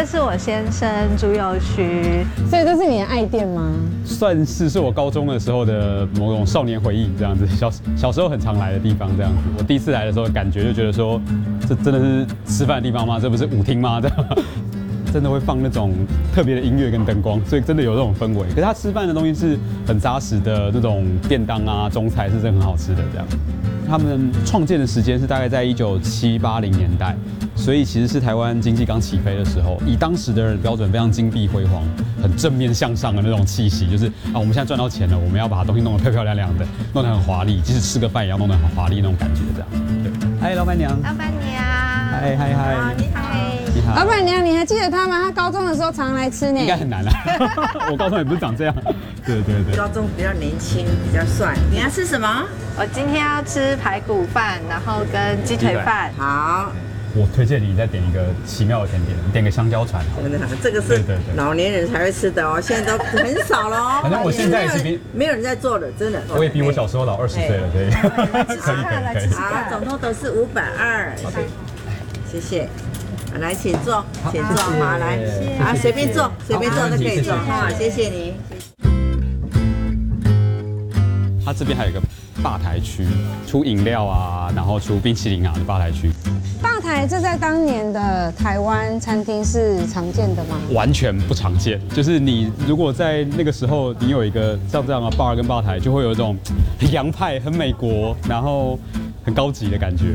个是我先生猪肉须， 所以这是你的爱店吗？ 算是我高中的时候的某种少年回忆，这样子。小时候很常来的地方，这样子。我第一次来的时候，感觉就觉得说，这真的是吃饭的地方吗？这不是舞厅吗？这样。真的会放那种特别的音乐跟灯光，所以真的有这种氛围。可是他吃饭的东西是很扎实的那种便当啊，中菜是真的很好吃的这样。他们创建的时间是大概在1970、80年代，所以其实是台湾经济刚起飞的时候。以当时的人标准，非常金碧辉煌、很正面向上的那种气息，就是啊，我们现在赚到钱了，我们要把东西弄得漂漂亮亮的，弄得很华丽，即使吃个饭也要弄得很华丽那种感觉这样。对，嗨，老板娘。 老板娘。 嗨嗨嗨。 你好。 你好。 老板娘，你还记得他吗？他高中的时候常来吃呢。 应该很难啦，我高中也不是长这样。对对对。 高中比较年轻，比较帅。你要吃什么？ 我今天要吃排骨饭，然后跟鸡腿饭。 好。 我推荐你再点一个奇妙的甜点，点个香蕉船。 真的，这个是老年人才会吃的哦，现在都很少了哦。 反正我现在也是没有人在做了，真的。 我也比我小时候老20岁了，对。 可以。好，总共都是520。谢谢。来，请坐，请坐，好，来，啊，随便坐，随便坐都可以坐，好，谢谢你。 它这边还有一个吧台区，出饮料啊，然后出冰淇淋啊的吧台区。 吧台这在当年的台湾餐厅是常见的吗？ 完全不常见，就是你如果在那个时候你有一个像这样的 bar 跟吧台，就会有一种很洋派、很美国，然后很高级的感觉。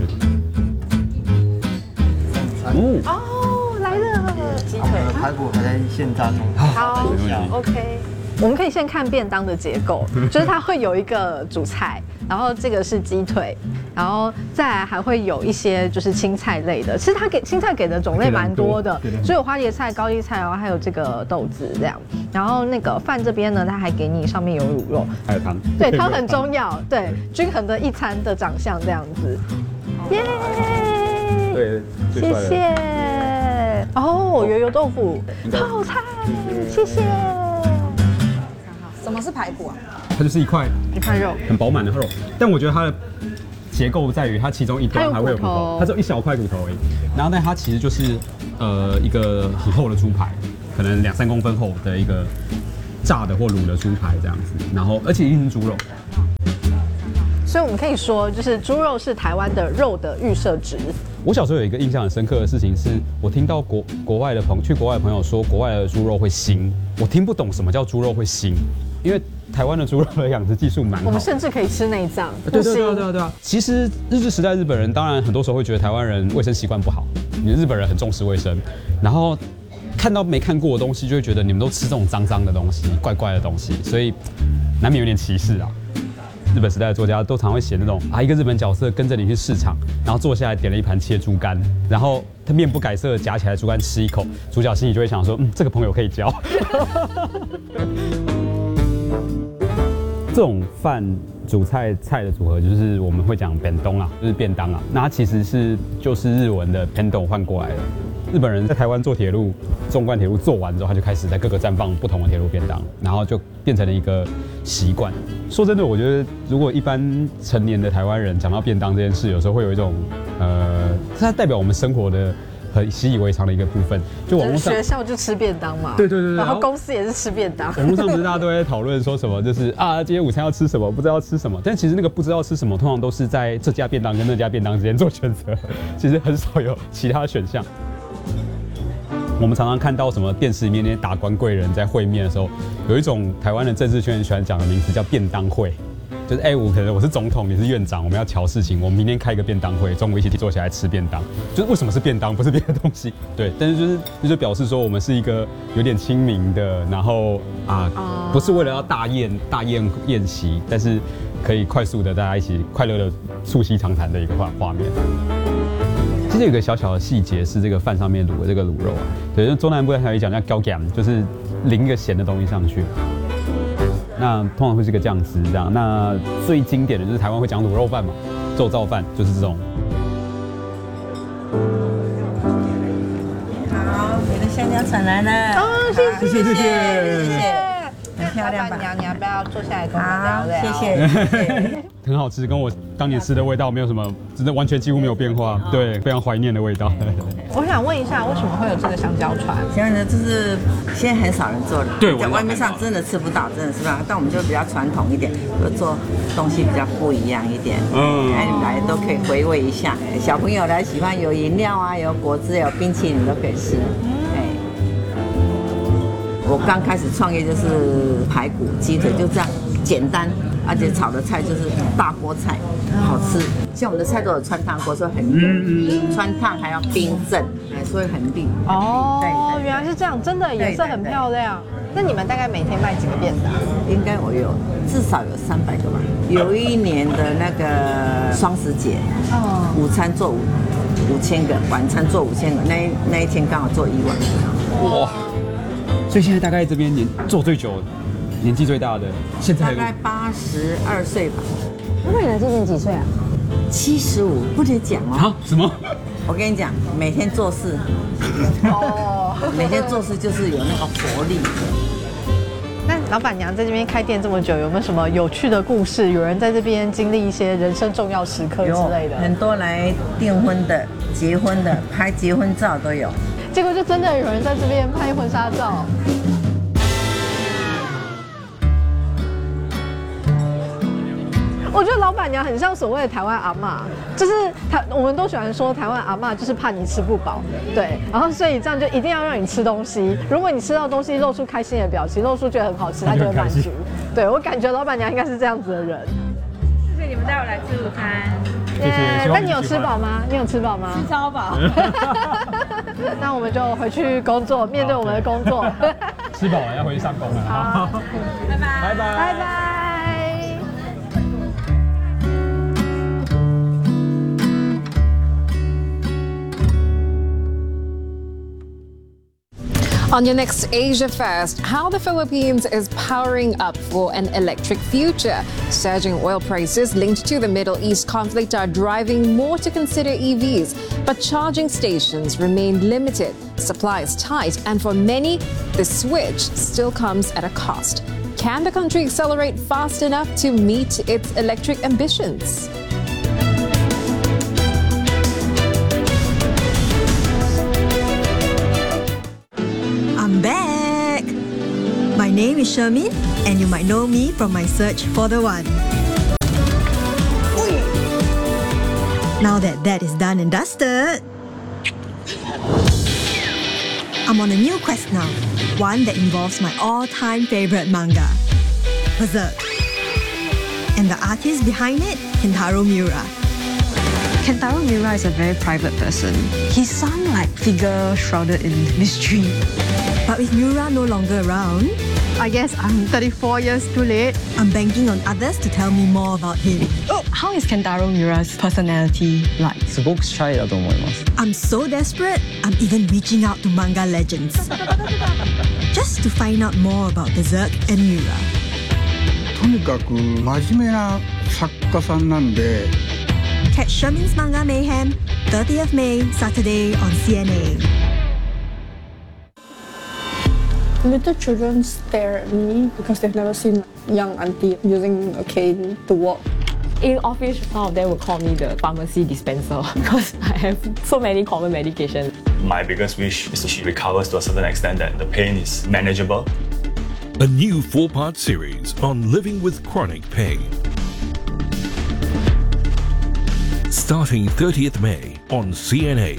哦，来了，鸡腿， 排骨还在现炸中。 好 ，OK。我们可以先看便当的结构，就是它会有一个主菜，然后这个是鸡腿，然后再来还会有一些就是青菜类的。其实它青菜给的种类蛮多的，所以有花椰菜、高丽菜，然后还有这个豆子这样。然后那个饭这边呢，它还给你上面有卤肉， 还有汤。 对，汤很重要，对，均衡的一餐的长相这样子。耶！ 对， 谢谢。哦，油油豆腐，泡菜，谢谢。 什么是排骨啊？ 它就是一块肉， 很饱满的肉，但我觉得它的结构在于它其中一端还会有骨头，它只有一小块骨头而已。然后，但它其实就是一个很厚的猪排，可能2-3公分厚的一个炸的或卤的猪排这样子。然后，而且一定是猪肉。 所以我们可以说，就是猪肉是台湾的肉的预设值。 我小时候有一个印象很深刻的事情是，我听到国外的朋友说，国外的猪肉会腥，我听不懂什么叫猪肉会腥，因为台湾的猪肉的养殖技术蛮好， 我们甚至可以吃内脏。 对啊。其实日治时代日本人当然很多时候会觉得台湾人卫生习惯不好，你日本人很重视卫生，然后看到没看过的东西就会觉得你们都吃这种脏脏的东西、怪怪的东西，所以难免有点歧视啊。日本时代的作家都常会写那种一个日本角色跟着你去市场，然后坐下来点了一盘切猪肝，然后他面不改色夹起来猪肝吃一口，主角心里就会想说，这个朋友可以交。这种饭主菜的组合就是我们会讲便当啊，就是便当啊，那它其实就是日文的 pendo 换过来的。日本人在台湾做铁路，纵贯铁路做完之后，他就开始在各个站放不同的铁路便当，然后就变成了一个习惯。说真的，我觉得如果一般成年的台湾人讲到便当这件事，有时候会有一种它代表我们生活的很习以为常的一个部分。就网络上学校就吃便当嘛， 对， 然后公司也是吃便当。 网络上不是大家都在讨论说什么，就是今天午餐要吃什么，不知道要吃什么。但其实那个不知道吃什么，通常都是在这家便当跟那家便当之间做选择，其实很少有其他选项。我们常常看到什么电视里面那些达官贵人在会面的时候，有一种台湾的政治圈很喜欢讲的名词叫便当会，就是我是总统，你是院长，我们要瞧事情，我们明天开一个便当会，中午一起坐起来吃便当。就是为什么是便当，不是别的东西？对，但是就是表示说我们是一个有点亲民的，然后不是为了要大宴席，但是可以快速的大家一起快乐的促膝长谈的一个画面。其实有一个小小的细节是这个饭上面卤的这个卤肉啊，对，就中南部还有一讲叫高咸，就是淋一个咸的东西上去。那通常会是个酱汁这样。那最经典的就是台湾会讲卤肉饭嘛，肉燥饭就是这种。 好，你的香蕉船来了。 哦，谢谢。 漂亮吧？ 你要不要坐下来跟我们好聊，聊？ 谢谢。 很好吃，跟我当年吃的味道没有什么，真的完全几乎没有变化。对，非常怀念的味道。 我想问一下，为什么会有这个香蕉船？ 现在呢，就是现在很少人做了， 对我在外面上真的吃不到，真的吃不到。但我们就比较传统一点，做东西比较不一样一点。哎，你们来都可以回味一下。小朋友来喜欢有饮料啊，有果汁，有冰淇淋都可以吃。哎，我刚开始创业就是排骨、鸡腿，就这样简单。而且炒的菜就是大锅菜，好吃。像我们的菜都有穿烫过，所以很绿。穿烫还要冰镇，哎，所以很绿。 哦， 对， 原来是这样，真的颜色很漂亮。那你们大概每天卖几个便当？ 应该我有至少有300个吧。有一年的那个双十节，午餐做5000个，晚餐做5000个，那一天刚好做1万个。 哇！所以现在大概这边做最久、年纪最大的，现在大概82岁吧。 老板娘今年几岁啊 ？75，不能讲哦。 啊？什么？ 我跟你讲，每天做事，每天做事就是有那个活力。 那老板娘在这边开店这么久，有没有什么有趣的故事？有人在这边经历一些人生重要时刻之类的？ 很多来订婚的、结婚的、拍结婚照都有。 结果就真的有人在这边拍婚纱照。我觉得老板娘很像所谓的台湾阿嬷，就是我们都喜欢说台湾阿嬷就是怕你吃不饱，对，然后所以这样就一定要让你吃东西。如果你吃到东西露出开心的表情，露出觉得很好吃，她就会满足。对，我感觉老板娘应该是这样子的人。 谢谢你们带我来吃午餐。 谢谢。 那你有吃饱吗？你有吃饱吗？ 吃超饱。 那我们就回去工作，面对我们的工作。 吃饱了要回去上工了。 好， 拜拜。 拜拜。 拜拜。 On your next Asia Fest, how the Philippines is powering up for an electric future. Surging oil prices linked to the Middle East conflict are driving more to consider EVs, but charging stations remain limited. Supply is tight, and for many, the switch still comes at a cost. Can the country accelerate fast enough to meet its electric ambitions? I'm back! My name is Shermin, and you might know me from my search for the one. Now that is done and dusted, I'm on a new quest now, one that involves my all-time favorite manga, Berserk. And the artist behind it, Kentaro Miura. Kentaro Miura is a very private person. He's some figure shrouded in mystery. But with Miura no longer around, I guess I'm 34 years too late. I'm banking on others to tell me more about him. Oh, how is Kentaro Miura's personality like? すごくシャイだと思います。 I'm so desperate, I'm even reaching out to manga legends. Just to find out more about Berserk and Miura. とにかく真面目な作家さんなんで。 Catch Shermin's Manga Mayhem, 30th May, Saturday on CNA. Little children stare at me because they've never seen a young auntie using a cane to walk. In office, some of them will call me the pharmacy dispenser because I have so many common medications. My biggest wish is that she recovers to a certain extent that the pain is manageable. A new 4-part series on living with chronic pain. Starting 30th May on CNA.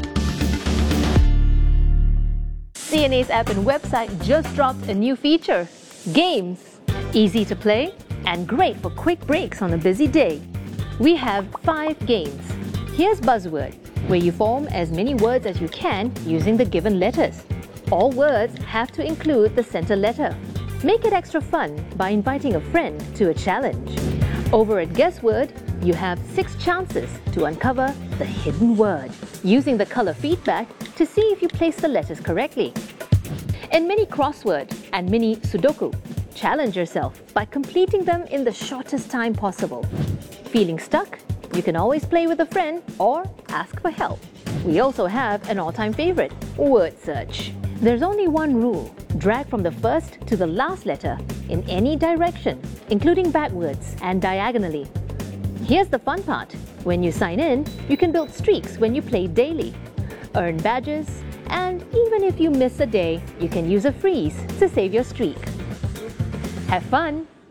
CNA's app and website just dropped a new feature, Games. Easy to play and great for quick breaks on a busy day. We have 5 games. Here's Buzzword, where you form as many words as you can using the given letters. All words have to include the center letter. Make it extra fun by inviting a friend to a challenge. Over at Guessword, you have 6 chances to uncover the hidden word, using the color feedback to see if you place the letters correctly. In Mini Crossword and Mini Sudoku, challenge yourself by completing them in the shortest time possible. Feeling stuck? You can always play with a friend or ask for help. We also have an all-time favorite, Word Search. There's only one rule: drag from the first to the last letter in any direction, including backwards and diagonally. Here's the fun part. When you sign in, you can build streaks when you play daily, earn badges, and even if you miss a day, you can use a freeze to save your streak. Have fun!